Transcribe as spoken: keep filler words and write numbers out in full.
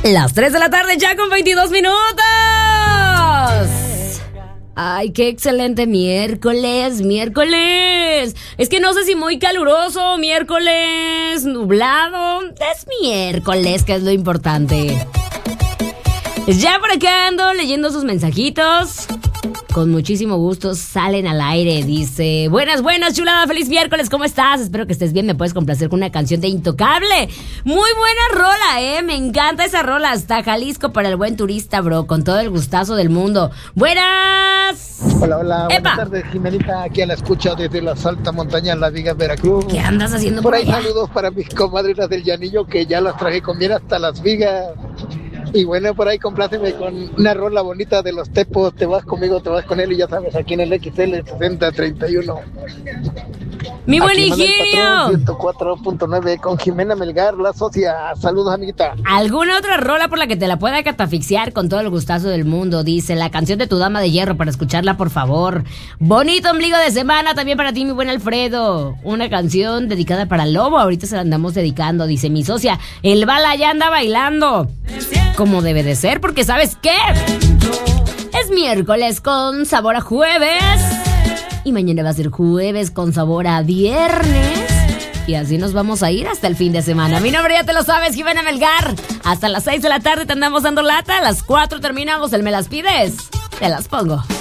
Las tres de la tarde ya con veintidós minutos. Ay, qué excelente miércoles, miércoles. Es que no sé si muy caluroso, miércoles, nublado. Es miércoles, que es lo importante. Ya por acá ando leyendo sus mensajitos. Con muchísimo gusto salen al aire. Dice: buenas, buenas, chulada, feliz miércoles, ¿cómo estás? Espero que estés bien, me puedes complacer con una canción de Intocable. Muy buena rola, eh, me encanta esa rola. Hasta Jalisco para el buen turista, bro, con todo el gustazo del mundo. Buenas. Hola, hola, ¡Epa! Buenas tardes, Jimenita, aquí a la escucha desde la alta montaña en La Viga, Veracruz. ¿Qué andas haciendo por por ahí? allá? Saludos para mis comadres del Llanillo, que ya las traje con bien hasta Las Vigas. Y bueno, por ahí compláceme con una rola bonita de Los Tepos. Te vas conmigo, te vas con él, y ya sabes, aquí en el X L sesenta treinta y uno. Mi buen Aquí Manuel Higinio. Patrón, ciento cuatro punto nueve con Jimena Melgar, la socia. Saludos, amiguita. ¿Alguna otra rola por la que te la pueda catafixiar con todo el gustazo del mundo? Dice: la canción de Tu Dama de Hierro, para escucharla, por favor. Bonito ombligo de semana también para ti, mi buen Alfredo. Una canción dedicada para Lobo, ahorita se la andamos dedicando. Dice mi socia: el Bala ya anda bailando como debe de ser, porque ¿sabes qué? Es miércoles con sabor a jueves, y mañana va a ser jueves con sabor a viernes. Y así nos vamos a ir hasta el fin de semana. Mi nombre ya te lo sabes, Jimena Melgar. Hasta las seis de la tarde te andamos dando lata. A las cuatro terminamos el Me Las Pides. Te las pongo.